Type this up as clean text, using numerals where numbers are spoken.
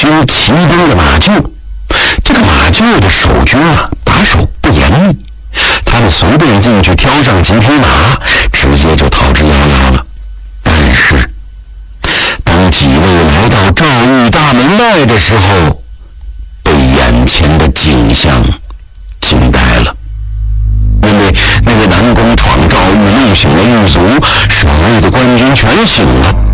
军骑兵的马厩。这个马厩的守军啊，把守不严密，他们随便进去挑上几匹马，直接就逃之夭夭了。但是当几位来到赵玉大门外的时候，被眼前的景象惊呆了。因为那个南宫闯赵玉弄醒了狱卒，守卫的官军全醒了。